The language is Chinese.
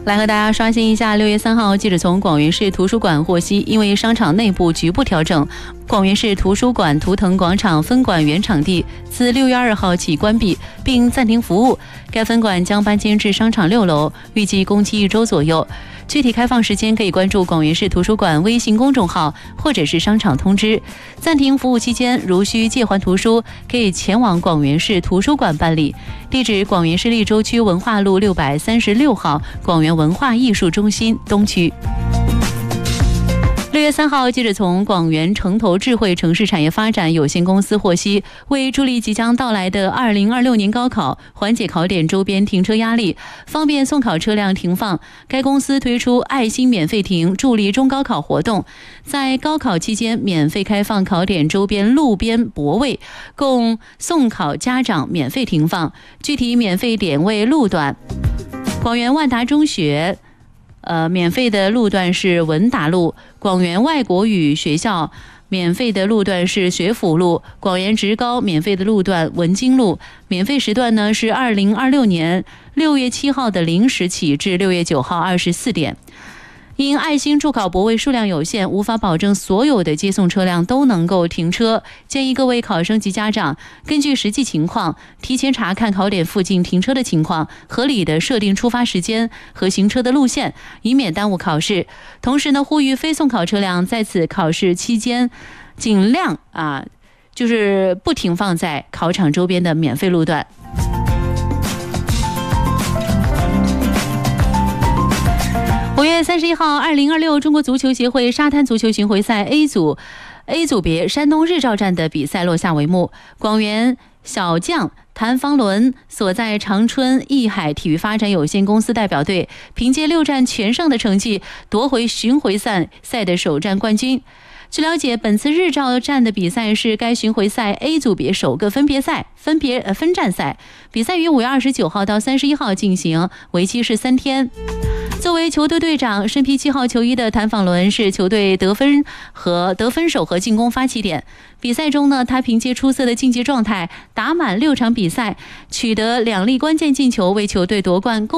来和大家刷新一下6月3号，记者从广元市图书馆获悉，因为商场内部局部调整，广元市图书馆图腾广场分馆原场地自6月2号起关闭并暂停服务，该分馆将搬迁至商场6楼，预计工期1周左右。具体开放时间可以关注广元市图书馆微信公众号或者是商场通知。暂停服务期间，如需借还图书，可以前往广元市图书馆办理。地址：广元市利州区文化路636号广元文化艺术中心东区。6月3号，记者从广元城投智慧城市产业发展有限公司获悉，为助力即将到来的2026年高考，缓解考点周边停车压力，方便送考车辆停放，该公司推出爱心免费停助力中高考活动，在高考期间免费开放考点周边路边泊位，供送考家长免费停放。具体免费点位路段：广元万达中学免费的路段是文达路，广元外国语学校免费的路段是学府路，广元职高免费的路段文京路。免费时段呢是2026年6月7号的0时起至6月9号24点。因爱心助考泊位数量有限，无法保证所有的接送车辆都能够停车，建议各位考生及家长根据实际情况，提前查看考点附近停车的情况，合理的设定出发时间和行车的路线，以免耽误考试。同时呢，呼吁非送考车辆在此考试期间尽量就是不停放在考场周边的免费路段。5月31号，2026中国足球协会沙滩足球巡回赛 A 组别山东日照站的比赛落下帷幕。广元小将谭方伦所在长春艺海体育发展有限公司代表队，凭借6战全胜的成绩夺回巡回赛的首战冠军。据了解，本次日照站的比赛是该巡回赛 A 组别首个分站赛，比赛于5月29号到31号进行，为期是3天。作为球队队长，身披7号球衣的谭方伦是球队得分手和进攻发起点。比赛中呢，他凭借出色的竞技状态，打满6场比赛，取得2粒关键进球，为球队夺冠